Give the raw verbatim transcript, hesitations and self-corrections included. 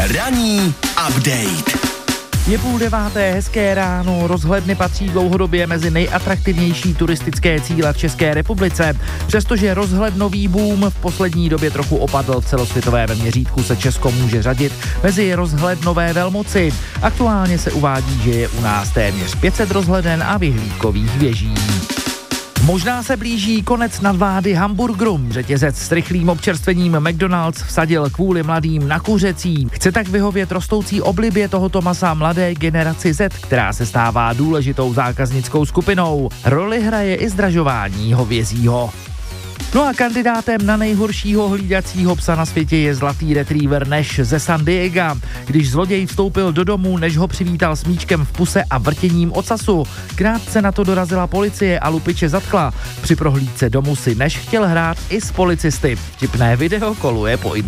Ranní update. Je půl deváté, hezké ráno, rozhledny patří dlouhodobě mezi nejatraktivnější turistické cíle v České republice. Přestože rozhlednový boom v poslední době trochu opadl, v celosvětovém měřítku se Česko může řadit mezi rozhlednové velmoci. Aktuálně se uvádí, že je u nás téměř pět set rozhleden a vyhlídkových věží. Možná se blíží konec nadvlády hamburgerům. Řetězec s rychlým občerstvením McDonald's vsadil kvůli mladým na kuřecí. Chce tak vyhovět rostoucí oblibě tohoto masa mladé generaci Z, která se stává důležitou zákaznickou skupinou. Roli hraje i zdražování hovězího. No a kandidátem na nejhoršího hlídacího psa na světě je zlatý retriever Nash ze San Diega. Když zloděj vstoupil do domu, Nash ho přivítal smíčkem v puse a vrtěním ocasu. Krátce na to dorazila policie a lupiče zatkla. Při prohlídce domu si Nash chtěl hrát i s policisty. Vtipné video koluje po